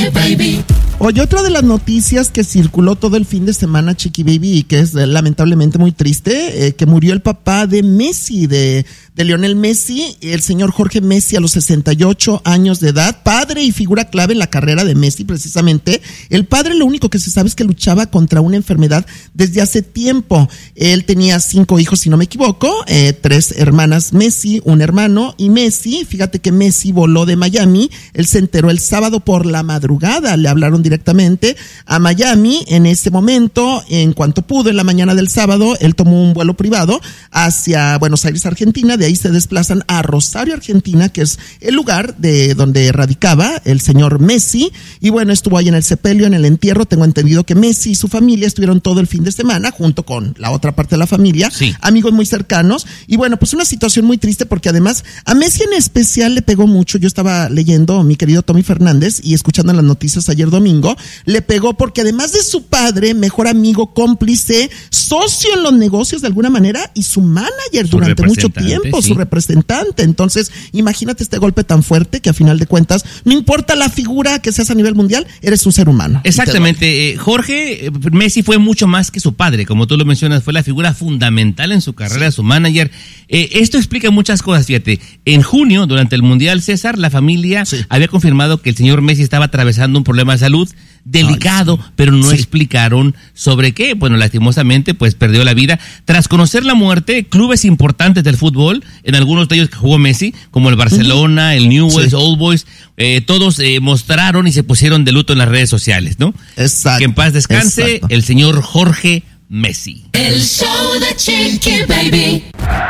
Chiqui Baby. Oye, otra de las noticias que circuló todo el fin de semana, Chiqui Baby, y que es lamentablemente muy triste, que murió el papá de Messi, de Lionel Messi, el señor Jorge Messi, a los 68 años de edad, padre y figura clave en la carrera de Messi, precisamente. El padre, lo único que se sabe es que luchaba contra una enfermedad desde hace tiempo. Él tenía 5 hijos, si no me equivoco, 3 hermanas Messi, un hermano, y Messi, fíjate que Messi voló de Miami, él se enteró el sábado por la madrugada, le hablaron directamente a Miami. En ese momento, en cuanto pudo, en la mañana del sábado, él tomó un vuelo privado hacia Buenos Aires, Argentina. De ahí se desplazan a Rosario, Argentina, que es el lugar de donde radicaba el señor Messi. Y bueno, estuvo ahí en el sepelio, en el entierro. Tengo entendido que Messi y su familia estuvieron todo el fin de semana junto con la otra parte de la familia, sí, amigos muy cercanos. Y bueno, pues una situación muy triste, porque además a Messi en especial le pegó mucho. Yo estaba leyendo, mi querido Tommy Fernández, y escuchando las noticias ayer domingo, le pegó porque además de su padre, mejor amigo, cómplice, socio en los negocios de alguna manera, y su manager durante mucho tiempo, sí, su representante. Entonces, imagínate este golpe tan fuerte, que a final de cuentas, no importa la figura que seas a nivel mundial, eres un ser humano. Exactamente. Jorge Messi fue mucho más que su padre, como tú lo mencionas, fue la figura fundamental en su carrera, sí, su manager. Esto explica muchas cosas, fíjate. En junio, durante el Mundial, César, la familia, sí, había confirmado que el señor Messi estaba atravesando un problema de salud delicado, pero no, sí, explicaron sobre qué. Bueno, lastimosamente, pues perdió la vida. Tras conocer la muerte, clubes importantes del fútbol, en algunos de ellos que jugó Messi, como el Barcelona, el Newell's, sí, Old Boys, todos mostraron y se pusieron de luto en las redes sociales, ¿no? Exacto. Que en paz descanse, exacto, el señor Jorge Messi. El show de Chiqui Baby.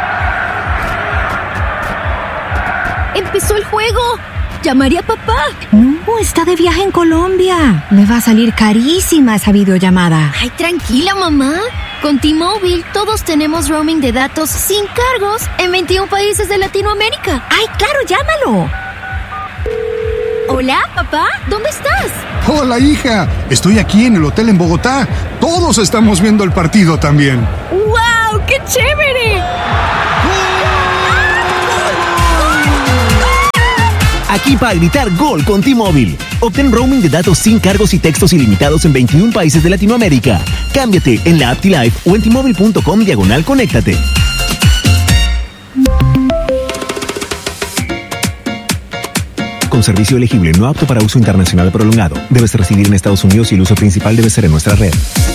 ¡Empezó el juego! ¡Llamaré a papá! No, está de viaje en Colombia. Me va a salir carísima esa videollamada. Ay, tranquila, mamá. Con T-Mobile todos tenemos roaming de datos sin cargos en 21 países de Latinoamérica. ¡Ay, claro, llámalo! Hola, papá, ¿dónde estás? Hola, hija. Estoy aquí en el hotel en Bogotá. Todos estamos viendo el partido también. ¡Wow! ¡Qué chévere! Aquí para gritar gol con T-Mobile. Obtén roaming de datos sin cargos y textos ilimitados en 21 países de Latinoamérica. Cámbiate en la app T-Life o en T-Mobile.com/conéctate. Con servicio elegible no apto para uso internacional prolongado. Debes residir en Estados Unidos y el uso principal debe ser en nuestra red.